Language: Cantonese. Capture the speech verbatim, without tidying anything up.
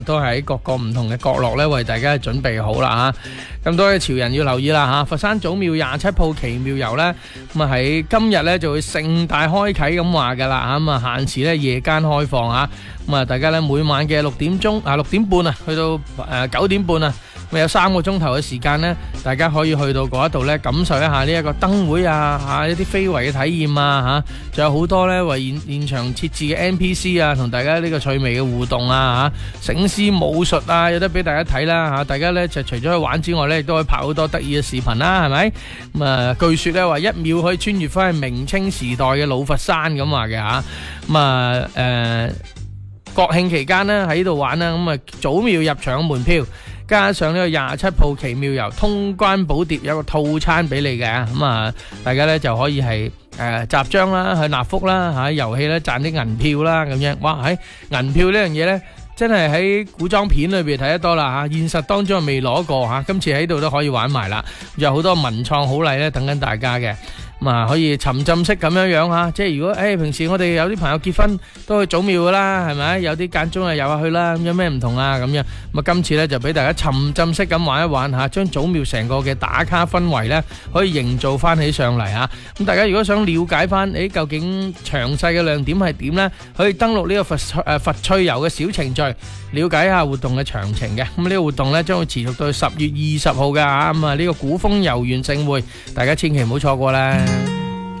都喺各個唔同嘅角落咧，為大家準備好啦嚇。咁多位潮人要留意啦嚇，佛山祖廟廿七鋪奇妙遊咧，咁啊喺今日咧就會盛大開啓咁話㗎啦嚇，咁啊限時咧夜間開放嚇，咁啊大家咧每晚嘅六點鐘啊六點半啊，去到誒九點半啊。咁有三個鐘頭嘅時間呢，大家可以去到嗰一度呢，感受一下呢一個燈會啊，嚇一啲非遺嘅體驗啊，嚇，仲有好多呢為現現場設置嘅 N P C 啊，同大家呢個趣味嘅互動啊，嚇，醒獅武術啊，有得俾大家睇啦，嚇，大家呢就除咗去玩之外呢，亦都可以拍好多得意嘅視頻啦，係咪？咁啊，據說呢話一秒可以穿越翻去明清時代嘅老佛山咁話嘅嚇，咁啊誒國慶期間呢喺度玩啦，咁啊祖廟入場嘅門票。加上呢個廿七鋪奇妙遊通關寶碟有個套餐俾你嘅，咁啊大家咧就可以係誒集章啦，去納福啦嚇，遊戲咧賺啲銀票啦咁樣。哇喺銀票呢樣嘢咧，真係喺古裝片裏邊睇得多啦嚇，現實當中未攞過嚇，今次喺度都可以玩埋啦，有好多文創好禮咧等緊大家嘅。咁啊，可以沉浸式咁樣樣嚇，即係如果誒平時我哋有啲朋友結婚都去祖廟噶啦，係咪？有啲間中啊遊下去啦，咁有咩唔同啊咁樣？咁啊今次咧就俾大家沉浸式咁玩一玩嚇，將祖廟成個嘅打卡氛圍咧可以營造翻起上嚟嚇。咁大家如果想了解翻誒究竟詳細嘅亮點係點咧，可以登錄呢個佛誒佛趣遊嘅小程序，了解下活動嘅詳情嘅。咁呢個活動咧將會持續到十月二十號㗎嚇。咁啊呢個古風遊園盛會，大家千祈唔好錯過啦。